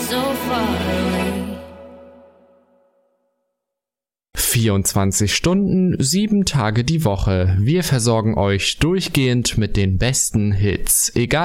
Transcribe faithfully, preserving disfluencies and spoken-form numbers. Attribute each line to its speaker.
Speaker 1: so far away.
Speaker 2: vierundzwanzig Stunden, sieben Tage die Woche. Wir versorgen euch durchgehend mit den besten Hits. Egal